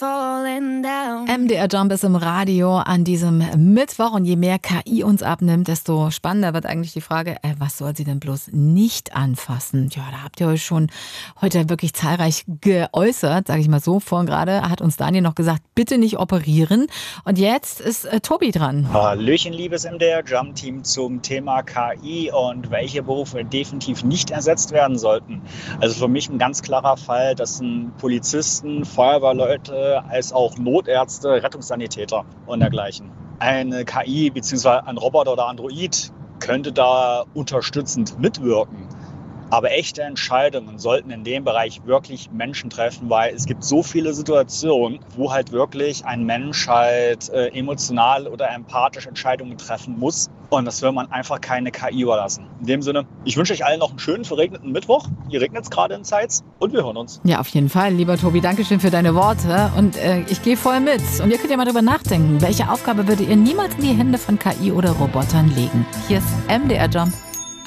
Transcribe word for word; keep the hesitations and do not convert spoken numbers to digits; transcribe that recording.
M D R Jump ist im Radio an diesem Mittwoch und je mehr K I uns abnimmt, desto spannender wird eigentlich die Frage, äh, was soll sie denn bloß nicht anfassen? Ja, da habt ihr euch schon heute wirklich zahlreich geäußert, sage ich mal so. Vorhin gerade hat uns Daniel noch gesagt, bitte nicht operieren. Und jetzt ist äh, Tobi dran. Hallöchen, liebes M D R Jump Team zum Thema K I und welche Berufe definitiv nicht ersetzt werden sollten. Also für mich ein ganz klarer Fall, das sind Polizisten, Feuerwehrleute, als auch Notärzte, Rettungssanitäter und dergleichen. Eine K I bzw. ein Roboter oder Android könnte da unterstützend mitwirken. Aber echte Entscheidungen sollten in dem Bereich wirklich Menschen treffen, weil es gibt so viele Situationen, wo halt wirklich ein Mensch halt äh, emotional oder empathisch Entscheidungen treffen muss. Und das will man einfach keine K I überlassen. In dem Sinne, ich wünsche euch allen noch einen schönen verregneten Mittwoch. Hier regnet es gerade in Zeitz und wir hören uns. Ja, auf jeden Fall, lieber Tobi. Dankeschön für deine Worte. Und äh, ich gehe voll mit. Und ihr könnt ja mal drüber nachdenken. Welche Aufgabe würdet ihr niemals in die Hände von K I oder Robotern legen? Hier ist M D R Jump.